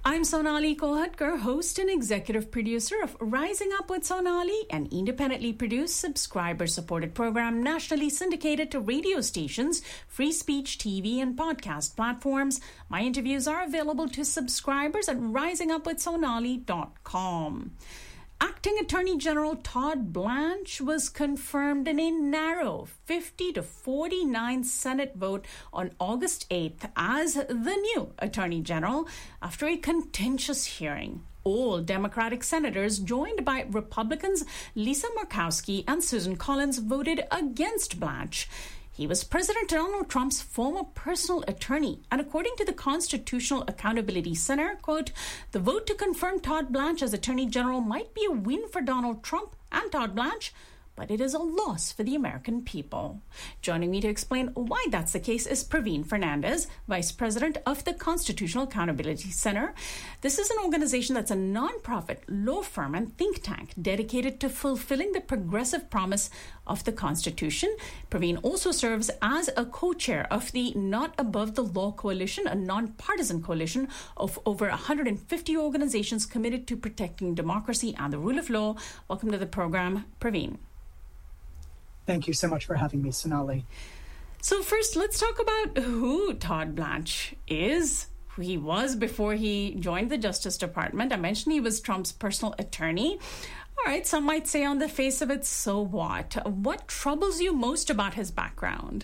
I'm Sonali Kolhatkar, host and executive producer of Rising Up with Sonali, an independently produced, subscriber-supported program nationally syndicated to radio stations, free speech, TV, and podcast platforms. My interviews are available to subscribers at risingupwithsonali.com. Acting Attorney General Todd Blanche was confirmed in a narrow 50-49 Senate vote on August 8th as the new Attorney General after a contentious hearing. All Democratic senators, joined by Republicans Lisa Murkowski and Susan Collins, voted against Blanche. He was President Donald Trump's former personal attorney, and according to the Constitutional Accountability Center, quote, the vote to confirm Todd Blanche as Attorney General might be a win for Donald Trump and Todd Blanche, but it is a loss for the American people. Joining me to explain why that's the case is Praveen Fernandez, Vice President of the Constitutional Accountability Center. This is an organization that's a nonprofit law firm and think tank dedicated to fulfilling the progressive promise of the Constitution. Praveen also serves as a co-chair of the Not Above the Law Coalition, a nonpartisan coalition of over 150 organizations committed to protecting democracy and the rule of law. Welcome to the program, Praveen. Thank you so much for having me, Sonali. So first, let's talk about who Todd Blanche is, who he was before he joined the Justice Department. I mentioned he was Trump's personal attorney. All right, some might say on the face of it, so what? What troubles you most about his background?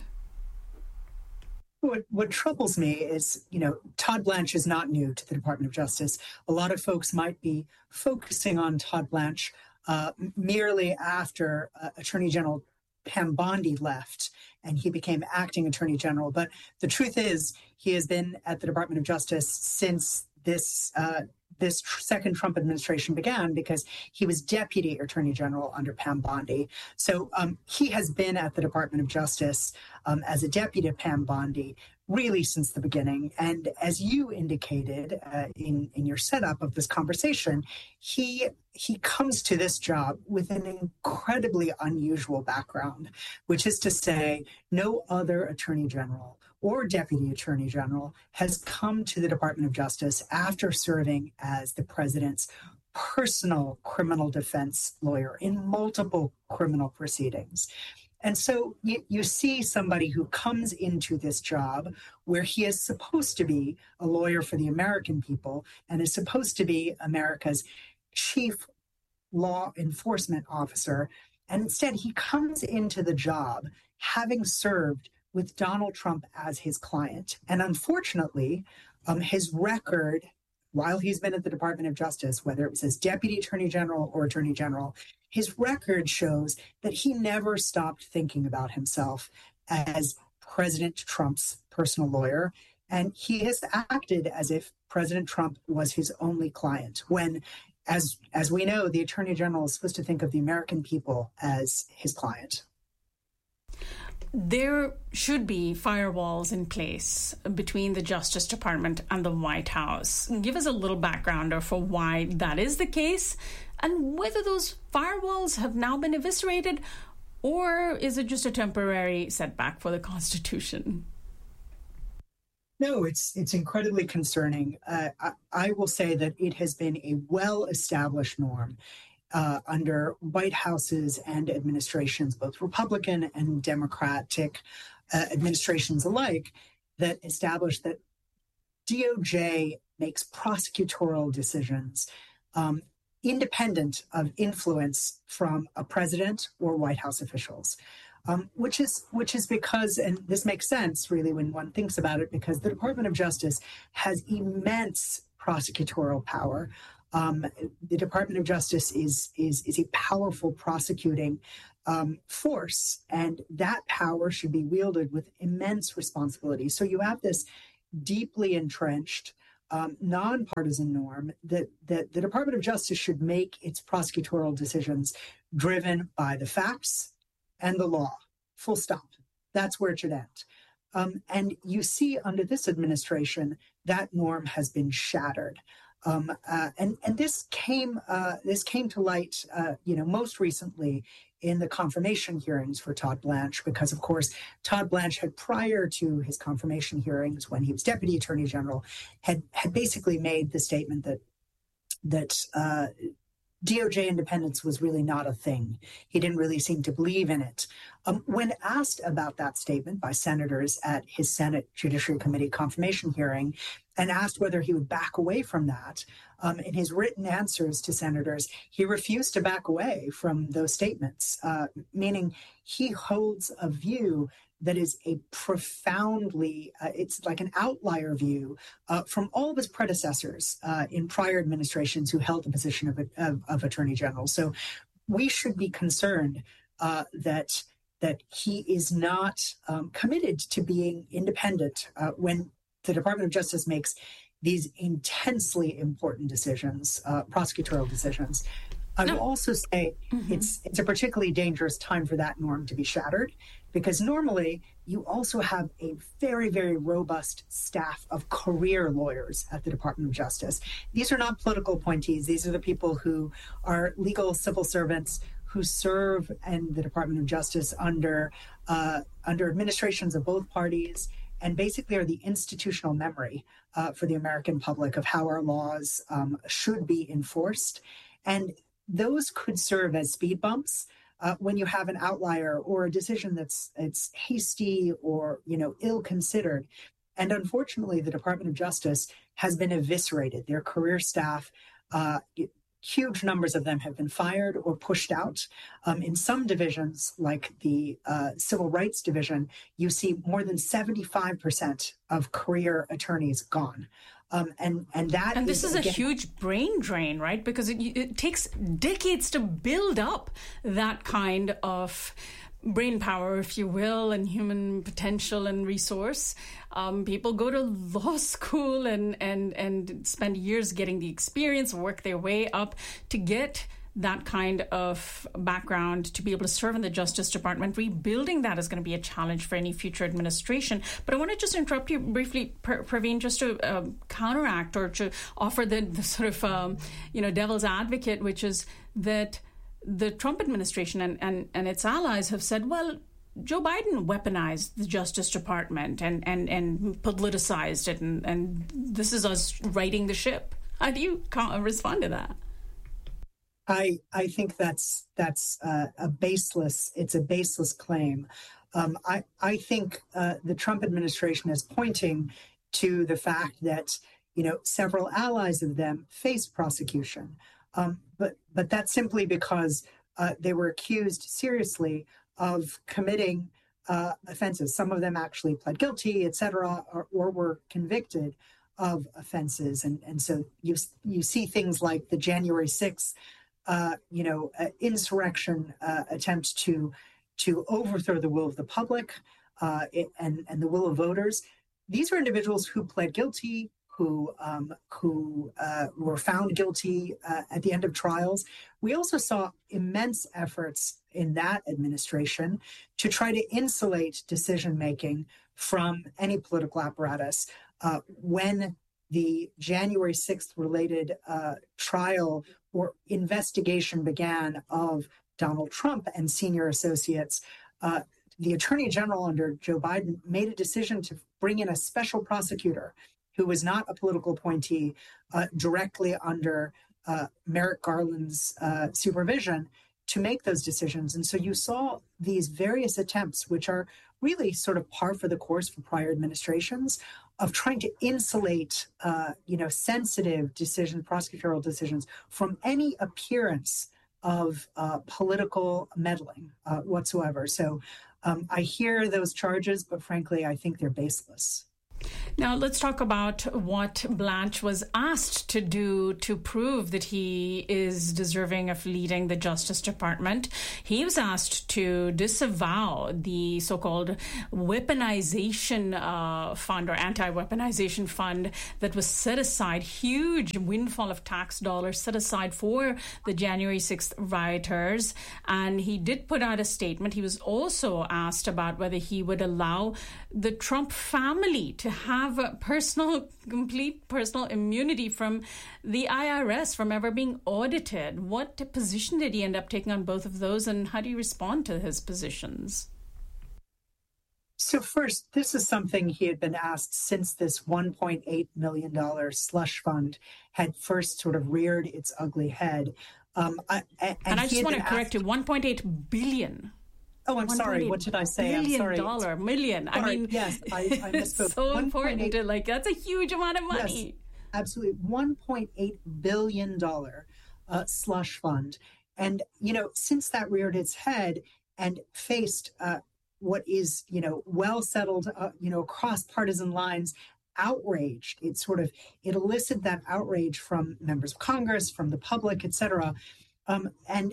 What troubles me is, Todd Blanche is not new to the Department of Justice. A lot of folks might be focusing on Todd Blanche merely after Attorney General Pam Bondi left and he became acting Attorney General. But the truth is, he has been at the Department of Justice since this second Trump administration began, because he was Deputy Attorney General under Pam Bondi. So he has been at the Department of Justice as a deputy to Pam Bondi really since the beginning. And as you indicated in your setup of this conversation, he comes to this job with an incredibly unusual background, which is to say no other Attorney General or Deputy Attorney General has come to the Department of Justice after serving as the president's personal criminal defense lawyer in multiple criminal proceedings. And so you see somebody who comes into this job where he is supposed to be a lawyer for the American people and is supposed to be America's chief law enforcement officer. And instead, he comes into the job having served with Donald Trump as his client. And unfortunately, his record, while he's been at the Department of Justice, whether it was as Deputy Attorney General or Attorney General, his record shows that he never stopped thinking about himself as President Trump's personal lawyer. And he has acted as if President Trump was his only client, when, as we know, the Attorney General is supposed to think of the American people as his client. There should be firewalls in place between the Justice Department and the White House. Give us a little background for why that is the case and whether those firewalls have now been eviscerated, or is it just a temporary setback for the Constitution? No, it's incredibly concerning. I will say that it has been a well-established norm under White Houses and administrations, both Republican and Democratic administrations alike, that established that DOJ makes prosecutorial decisions independent of influence from a president or White House officials, which is because, and this makes sense really when one thinks about it, because the Department of Justice has immense prosecutorial power. The Department of Justice is a powerful prosecuting force, and that power should be wielded with immense responsibility. So you have this deeply entrenched nonpartisan norm that the Department of Justice should make its prosecutorial decisions driven by the facts and the law, full stop. That's where it should end. And you see under this administration, that norm has been shattered. And this came to light, most recently in the confirmation hearings for Todd Blanche, because, of course, Todd Blanche had, prior to his confirmation hearings when he was Deputy Attorney General, had basically made the statement that DOJ independence was really not a thing. He didn't really seem to believe in it. When asked about that statement by senators at his Senate Judiciary Committee confirmation hearing, and asked whether he would back away from that, in his written answers to senators, he refused to back away from those statements, meaning he holds a view that is a profoundly, it's like an outlier view from all of his predecessors in prior administrations who held the position of Attorney General. So we should be concerned that he is not committed to being independent when the Department of Justice makes these intensely important decisions, prosecutorial decisions. I will also say it's a particularly dangerous time for that norm to be shattered, because normally you also have a very, very robust staff of career lawyers at the Department of Justice. These are not political appointees. These are the people who are legal civil servants who serve in the Department of Justice under administrations of both parties, and basically are the institutional memory for the American public of how our laws should be enforced. And those could serve as speed bumps when you have an outlier or a decision that's hasty or ill-considered. And unfortunately, the Department of Justice has been eviscerated. Their career staff, huge numbers of them have been fired or pushed out. In some divisions, like the Civil Rights Division, you see more than 75% of career attorneys gone. And this is a huge brain drain, right? Because it takes decades to build up that kind of brain power, if you will, and human potential and resource. People go to law school and spend years getting the experience, work their way up to get that kind of background to be able to serve in the Justice Department. Rebuilding that is going to be a challenge for any future administration. But I want to just interrupt you briefly, Praveen, just to counteract or to offer the sort of, devil's advocate, which is that the Trump administration and its allies have said, well, Joe Biden weaponized the Justice Department and politicized it, and this is us righting the ship. How do you respond to that? I think that's a baseless claim. I think the Trump administration is pointing to the fact that several allies of them faced prosecution, but that's simply because they were accused seriously of committing offenses. Some of them actually pled guilty, et cetera, or were convicted of offenses, and so you see things like the January 6th. Insurrection attempt to overthrow the will of the public and the will of voters. These are individuals who pled guilty, who were found guilty at the end of trials. We also saw immense efforts in that administration to try to insulate decision-making from any political apparatus. When the January 6th related trial or investigation began of Donald Trump and senior associates, the Attorney General under Joe Biden made a decision to bring in a special prosecutor who was not a political appointee directly under Merrick Garland's supervision to make those decisions. And so you saw these various attempts, which are really sort of par for the course for prior administrations, of trying to insulate, sensitive prosecutorial decisions from any appearance of political meddling whatsoever. So I hear those charges, but frankly, I think they're baseless. Now, let's talk about what Blanche was asked to do to prove that he is deserving of leading the Justice Department. He was asked to disavow the so-called weaponization fund or anti-weaponization fund that was set aside, huge windfall of tax dollars set aside for the January 6th rioters. And he did put out a statement. He was also asked about whether he would allow the Trump family to have a complete personal immunity from the IRS, from ever being audited. What position did he end up taking on both of those, and how do you respond to his positions? So first, this is something he had been asked since this $1.8 million slush fund had first sort of reared its ugly head. And I just want to correct you, 1.8 billion. Oh, I'm sorry. What did I say? I'm sorry. Million. Sorry. I mean, yes, I misspoke. So important. That's a huge amount of money. Yes, absolutely. $1.8 billion slush fund. And, since that reared its head and faced what is, well settled, across partisan lines, outraged. It elicited that outrage from members of Congress, from the public, et cetera. And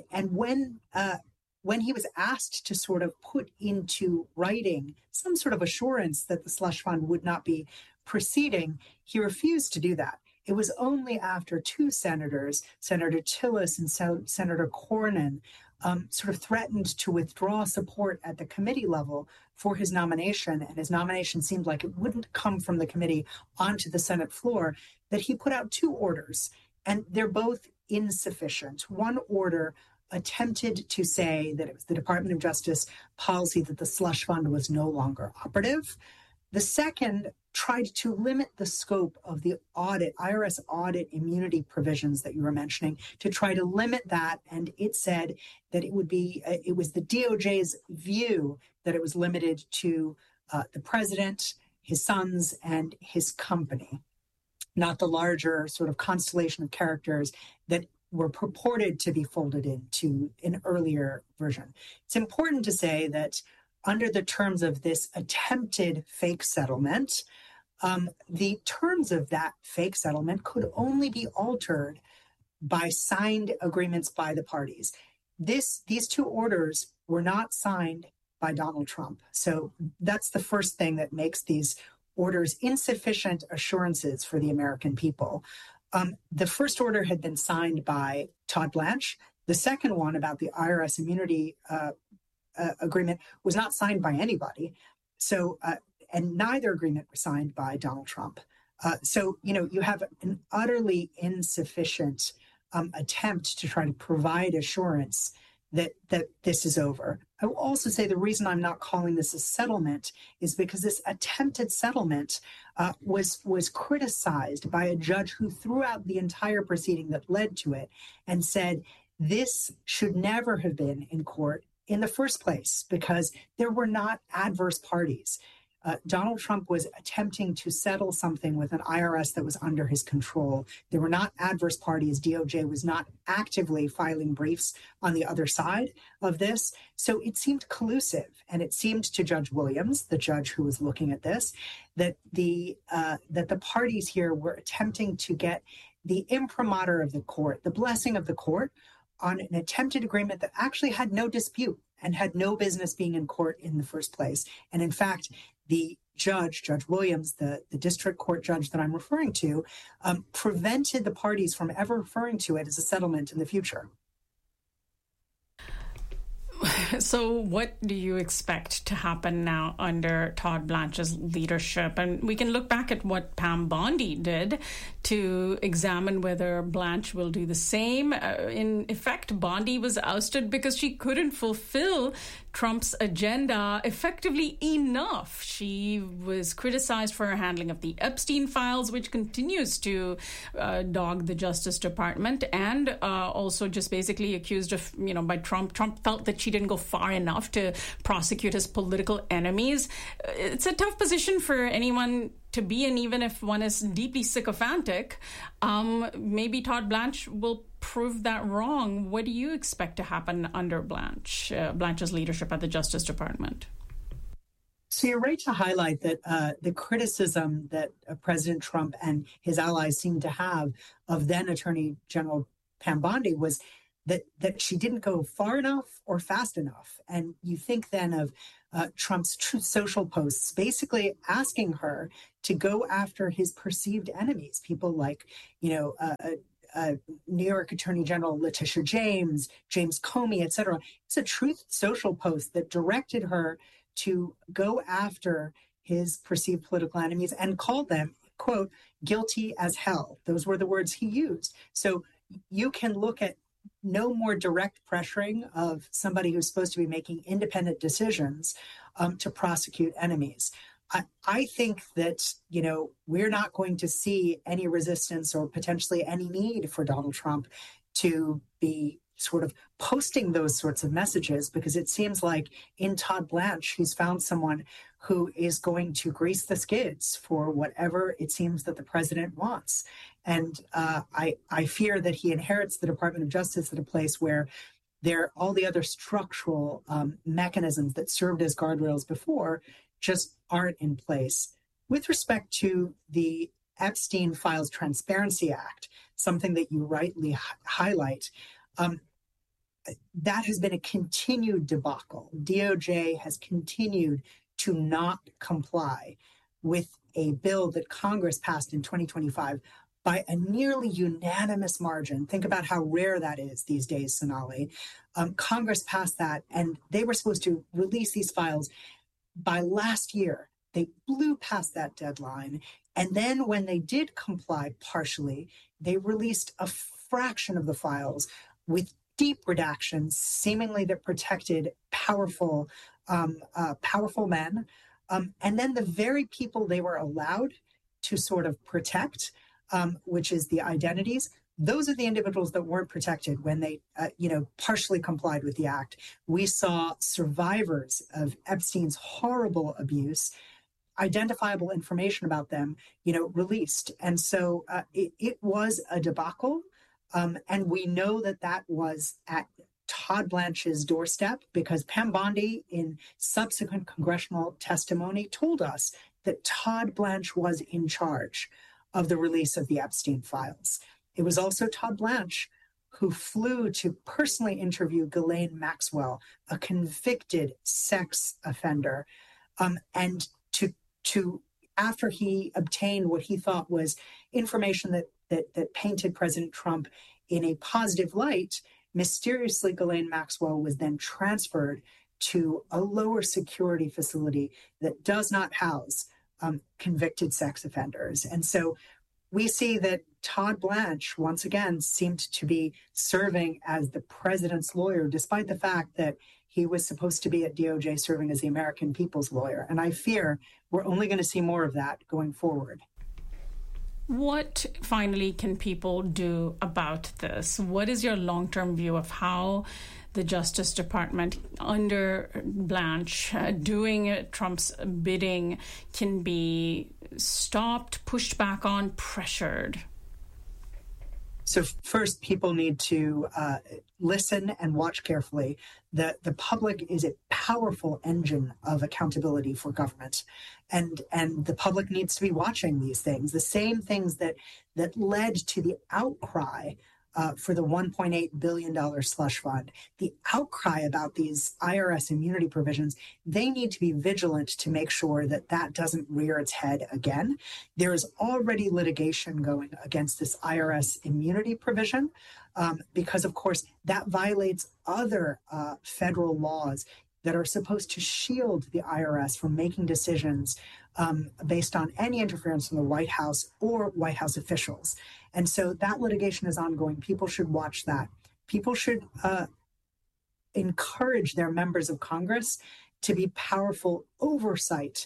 when he was asked to sort of put into writing some sort of assurance that the slush fund would not be proceeding, he refused to do that. It was only after two senators, Senator Tillis and Senator Cornyn, sort of threatened to withdraw support at the committee level for his nomination, and his nomination seemed like it wouldn't come from the committee onto the Senate floor, that he put out two orders, and they're both insufficient. One order attempted to say that it was the Department of Justice policy that the slush fund was no longer operative. The second tried to limit the scope of the IRS audit immunity provisions that you were mentioning, to try to limit that. And it said that it was the DOJ's view that it was limited to the president, his sons, and his company, not the larger sort of constellation of characters that were purported to be folded into an earlier version. It's important to say that under the terms of this attempted fake settlement, the terms of that fake settlement could only be altered by signed agreements by the parties. These two orders were not signed by Donald Trump. So that's the first thing that makes these orders insufficient assurances for the American people. The first order had been signed by Todd Blanche. The second one about the IRS immunity agreement was not signed by anybody. So, and neither agreement was signed by Donald Trump. So, you have an utterly insufficient attempt to try to provide assurance that this is over. I will also say the reason I'm not calling this a settlement is because this attempted settlement was criticized by a judge who threw out the entire proceeding that led to it and said this should never have been in court in the first place because there were not adverse parties. Donald Trump was attempting to settle something with an IRS that was under his control. There were not adverse parties. DOJ was not actively filing briefs on the other side of this. So it seemed collusive. And it seemed to Judge Williams, the judge who was looking at this, that the parties here were attempting to get the imprimatur of the court, the blessing of the court, on an attempted agreement that actually had no dispute and had no business being in court in the first place. And in fact, the Judge Williams, the district court judge that I'm referring to, prevented the parties from ever referring to it as a settlement in the future. So what do you expect to happen now under Todd Blanche's leadership? And we can look back at what Pam Bondi did to examine whether Blanche will do the same. In effect, Bondi was ousted because she couldn't fulfill Trump's agenda effectively enough. She was criticized for her handling of the Epstein files, which continues to dog the Justice Department, and also just basically accused of, by Trump. Trump felt that she didn't go far enough to prosecute his political enemies. It's a tough position for anyone to be in, even if one is deeply sycophantic. Maybe Todd Blanche will prove that wrong. What do you expect to happen under Blanche's leadership at the Justice Department? So you're right to highlight that the criticism that President Trump and his allies seem to have of then Attorney General Pam Bondi was that she didn't go far enough or fast enough. And you think then of Trump's Truth Social posts basically asking her to go after his perceived enemies, people like, New York Attorney General Letitia James, James Comey, et cetera. It's a Truth Social post that directed her to go after his perceived political enemies and called them, quote, guilty as hell. Those were the words he used. So you can look at no more direct pressuring of somebody who's supposed to be making independent decisions to prosecute enemies. I think that, we're not going to see any resistance or potentially any need for Donald Trump to be sort of posting those sorts of messages, because it seems like in Todd Blanche, he's found someone who is going to grease the skids for whatever it seems that the president wants. And I fear that he inherits the Department of Justice at a place where all the other structural mechanisms that served as guardrails before just aren't in place. With respect to the Epstein Files Transparency Act, something that you rightly highlight, that has been a continued debacle. DOJ has continued to not comply with a bill that Congress passed in 2025 by a nearly unanimous margin. Think about how rare that is these days, Sonali. Congress passed that, and they were supposed to release these files by last year. They blew past that deadline. And then when they did comply partially, they released a fraction of the files with deep redactions, seemingly that protected powerful men. And then the very people they were allowed to sort of protect, which is the identities, those are the individuals that weren't protected when they, partially complied with the act. We saw survivors of Epstein's horrible abuse, identifiable information about them, released. And so it was a debacle. And we know that was at Todd Blanche's doorstep, because Pam Bondi, in subsequent congressional testimony, told us that Todd Blanche was in charge of the release of the Epstein files. It was also Todd Blanche who flew to personally interview Ghislaine Maxwell, a convicted sex offender, and to after he obtained what he thought was information that painted President Trump in a positive light, mysteriously Ghislaine Maxwell was then transferred to a lower security facility that does not house convicted sex offenders. And so we see that Todd Blanche, once again, seemed to be serving as the president's lawyer, despite the fact that he was supposed to be at DOJ serving as the American people's lawyer. And I fear we're only going to see more of that going forward. What finally can people do about this? What is your long-term view of how the Justice Department under Blanche doing Trump's bidding can be stopped, pushed back on, pressured? So first, people need to listen and watch carefully. The public is a powerful engine of accountability for government. And the public needs to be watching these things, the same things that led to the outcry for the $1.8 billion slush fund, the outcry about these IRS immunity provisions. They need to be vigilant to make sure that doesn't rear its head again. There is already litigation going against this IRS immunity provision because, of course, that violates other federal laws that are supposed to shield the IRS from making decisions based on any interference from the White House or White House officials. And so that litigation is ongoing. People should watch that. People should encourage their members of Congress to be powerful oversight,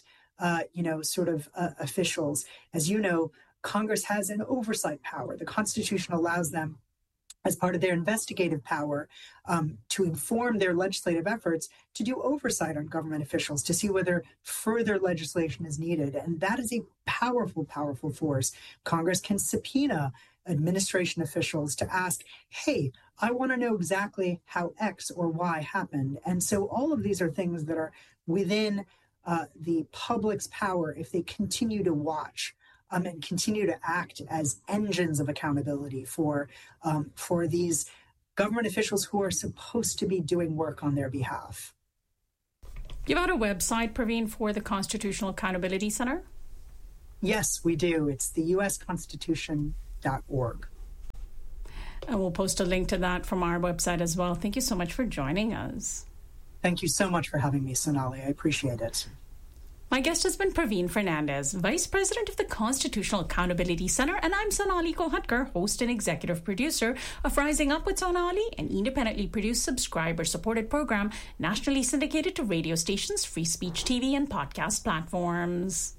officials. As you know, Congress has an oversight power. The Constitution allows them, as part of their investigative power, to inform their legislative efforts, to do oversight on government officials, to see whether further legislation is needed. And that is a powerful, powerful force. Congress can subpoena administration officials to ask, hey, I want to know exactly how X or Y happened. And so all of these are things that are within the public's power if they continue to watch and continue to act as engines of accountability for these government officials who are supposed to be doing work on their behalf. You've got a website, Praveen, for the Constitutional Accountability Center? Yes, we do. It's the usconstitution.org. And we'll post a link to that from our website as well. Thank you so much for joining us. Thank you so much for having me, Sonali. I appreciate it. My guest has been Praveen Fernandez, Vice President of the Constitutional Accountability Center, and I'm Sonali Kohatkar, host and executive producer of Rising Up with Sonali, an independently produced, subscriber-supported program nationally syndicated to radio stations, free speech TV, and podcast platforms.